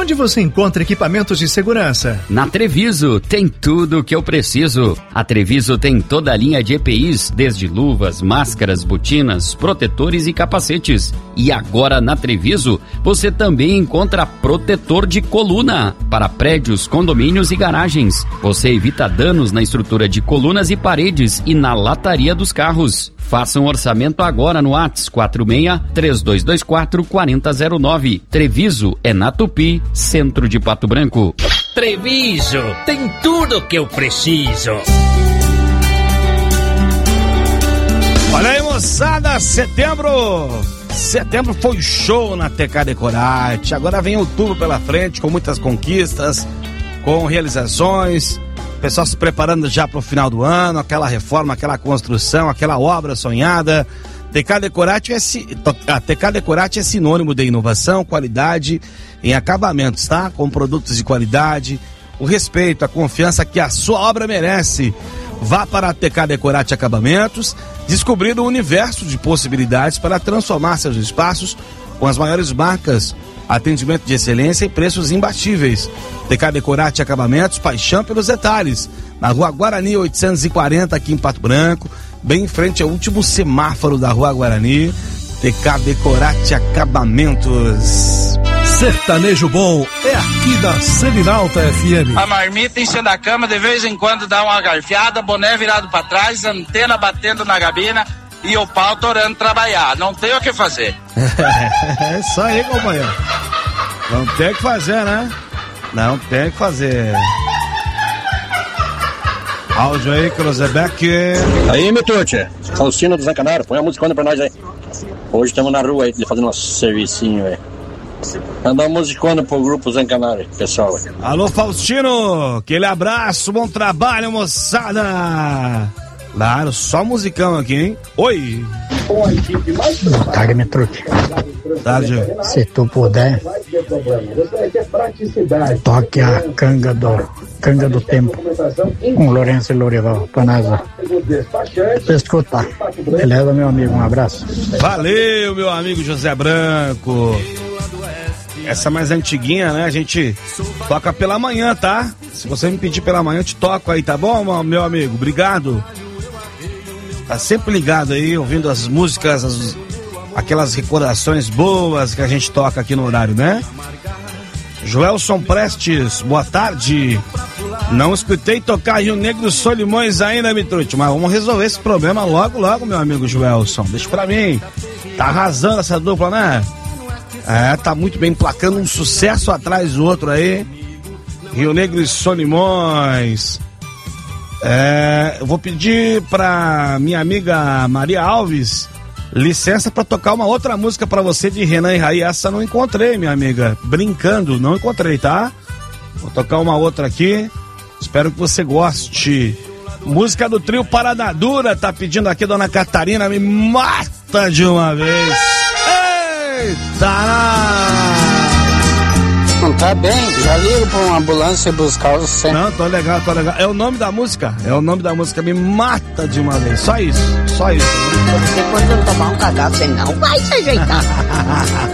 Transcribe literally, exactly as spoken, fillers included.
Onde você encontra equipamentos de segurança? Na Treviso tem tudo o que eu preciso. A Treviso tem toda a linha de E P Is, desde luvas, máscaras, botinas, protetores e capacetes. E agora na Treviso você também encontra protetor de coluna para prédios, condomínios e garagens. Você evita danos na estrutura de colunas e paredes e na lataria dos carros. Faça um orçamento agora no WhatsApp quatro seis, três dois dois quatro, quatro zero zero nove. Treviso é na Tupi, centro de Pato Branco. Treviso tem tudo o que eu preciso. Olha aí, moçada, setembro. Setembro foi show na T K Decorate. Agora vem outubro pela frente com muitas conquistas, com realizações. O pessoal se preparando já para o final do ano, aquela reforma, aquela construção, aquela obra sonhada. T K Decorate é, a T K Decorate é sinônimo de inovação, qualidade em acabamentos, tá? Com produtos de qualidade, o respeito, a confiança que a sua obra merece. Vá para a T K Decorate Acabamentos, descobrindo um universo de possibilidades para transformar seus espaços com as maiores marcas, atendimento de excelência e preços imbatíveis. T K Decorate Acabamentos, paixão pelos detalhes. Na Rua Guarani oitocentos e quarenta, aqui em Pato Branco, bem em frente ao último semáforo da Rua Guarani. T K Decorate Acabamentos. Sertanejo bom é aqui da Seminalta F M. A marmita em cima da cama, de vez em quando dá uma garfiada, boné virado pra trás, antena batendo na gabina e o pau torando trabalhar. Não tem o que fazer. É isso aí, companheiro. Não tem o que fazer, né? Não tem o que fazer. Áudio aí, Cruzebeck. Aí, Mitute, Faustino do Zancanaro, põe a musicona pra nós aí. Hoje estamos na rua aí, fazendo nosso servicinho aí. Manda uma musicona pro grupo Zancanaro, pessoal. Aí. Alô, Faustino, aquele abraço, bom trabalho, moçada. Claro, só musicão aqui, hein? Oi. Boa tarde, Mitute. Tarde. Se tu puder, toque a canga do, canga do tempo com Lourenço e Lourival pra nós, ó. Pra escutar. Beleza, meu amigo? Um abraço. Valeu, meu amigo José Branco. Essa mais antiguinha, né? A gente toca pela manhã, tá? Se você me pedir pela manhã, eu te toco aí, tá bom, meu amigo? Obrigado. Tá sempre ligado aí, ouvindo as músicas, as, aquelas recordações boas que a gente toca aqui no horário, né? Joelson Prestes, boa tarde. Não escutei tocar Rio Negro Solimões ainda, Mitrute, mas vamos resolver esse problema logo, logo, meu amigo Joelson. Deixa pra mim. Tá arrasando essa dupla, né? É, tá muito bem, placando um sucesso atrás do outro aí. Rio Negro e Solimões. É, eu vou pedir pra minha amiga Maria Alves licença pra tocar uma outra música pra você de Renan e Raí. Essa não encontrei, minha amiga. Brincando, não encontrei, tá? Vou tocar uma outra aqui. Espero que você goste. Música do trio Parada Dura. Tá pedindo aqui, dona Catarina. Me mata de uma vez. Eita! Não tá bem? Já ligo pra uma ambulância buscar você. Não, tô legal, tô legal. É o nome da música. É o nome da música. Me mata de uma vez. Só isso. Só isso. Você quando tomar um cagaço, você não vai se ajeitar.